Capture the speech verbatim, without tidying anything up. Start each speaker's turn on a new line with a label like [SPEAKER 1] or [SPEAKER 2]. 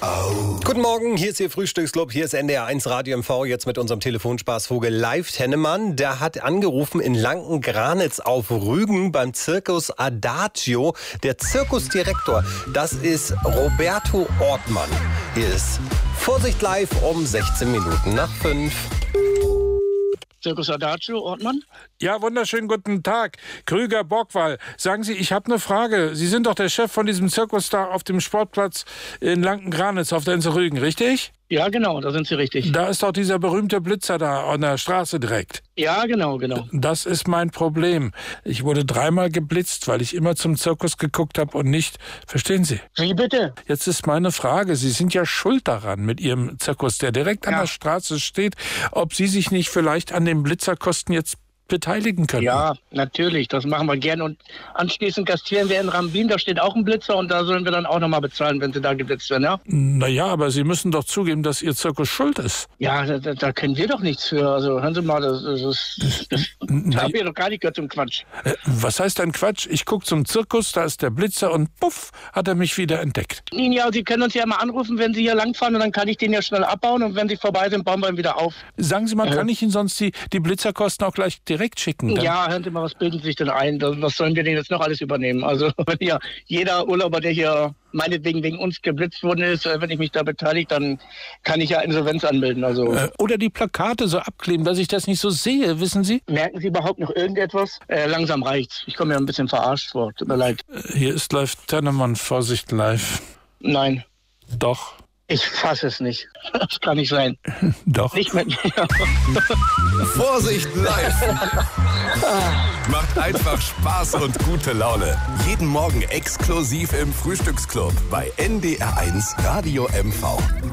[SPEAKER 1] Oh. Guten Morgen, hier ist Ihr Frühstücksclub, hier ist N D R eins Radio M V, jetzt mit unserem Telefonspaßvogel Live Tennemann. Der hat angerufen in Lanken-Granitz auf Rügen beim Zirkus Adagio. Der Zirkusdirektor, das ist Roberto Ortmann. Hier ist Vorsicht live um sechzehn Minuten nach fünf.
[SPEAKER 2] Zirkus Adagio, Ortmann?
[SPEAKER 3] Ja, wunderschönen guten Tag. Krüger Borgwall. Sagen Sie, ich habe eine Frage. Sie sind doch der Chef von diesem Zirkus da auf dem Sportplatz in Lanken-Granitz auf der Insel Rügen, richtig?
[SPEAKER 2] Ja, genau, da sind Sie richtig.
[SPEAKER 3] Da ist doch dieser berühmte Blitzer da an der Straße direkt.
[SPEAKER 2] Ja, genau, genau.
[SPEAKER 3] Das ist mein Problem. Ich wurde dreimal geblitzt, weil ich immer zum Zirkus geguckt habe und nicht. Verstehen Sie?
[SPEAKER 2] Wie bitte?
[SPEAKER 3] Jetzt ist meine Frage, Sie sind ja schuld daran mit Ihrem Zirkus, der direkt an
[SPEAKER 2] Ja.
[SPEAKER 3] der Straße steht, ob Sie sich nicht vielleicht an den Blitzerkosten jetzt beteiligen können.
[SPEAKER 2] Ja, natürlich, das machen wir gerne. Und anschließend gastieren wir in Rambin, da steht auch ein Blitzer und da sollen wir dann auch nochmal bezahlen, wenn Sie da geblitzt werden, ja?
[SPEAKER 3] Naja, aber Sie müssen doch zugeben, dass Ihr Zirkus schuld ist.
[SPEAKER 2] Ja, da, da, da können wir doch nichts für. Also hören Sie mal, das, das, das, das, das haben wir doch gar nicht gehört zum Quatsch.
[SPEAKER 3] Äh, was heißt denn Quatsch? Ich gucke zum Zirkus, da ist der Blitzer und puff, hat er mich wieder entdeckt.
[SPEAKER 2] Ja, Sie können uns ja mal anrufen, wenn Sie hier langfahren und dann kann ich den ja schnell abbauen und wenn Sie vorbei sind, bauen wir ihn wieder auf.
[SPEAKER 3] Sagen Sie mal,
[SPEAKER 2] Äh.
[SPEAKER 3] kann ich Ihnen sonst die, die Blitzerkosten auch gleich direkt schicken? Dann
[SPEAKER 2] Ja, hören Sie mal, was bilden Sie sich denn ein? Was sollen wir denn jetzt noch alles übernehmen? Also wenn ja jeder Urlauber, der hier meinetwegen wegen uns geblitzt worden ist, wenn ich mich da beteilige, dann kann ich ja Insolvenz anmelden. Also
[SPEAKER 3] Äh, oder die Plakate so abkleben, dass ich das nicht so sehe, wissen Sie?
[SPEAKER 2] merken Sie überhaupt noch irgendetwas? Äh, langsam reicht's. Ich komme mir ein bisschen verarscht vor. Tut mir leid.
[SPEAKER 3] Äh, Hier ist Live Tennemann, Vorsicht live.
[SPEAKER 2] Nein,
[SPEAKER 3] Doch,
[SPEAKER 2] ich fasse es nicht. Das kann nicht sein.
[SPEAKER 3] doch.
[SPEAKER 2] Nicht mit mir.
[SPEAKER 4] Vorsicht live! Macht einfach Spaß und gute Laune. Jeden Morgen exklusiv im Frühstücksclub bei N D R eins Radio M V.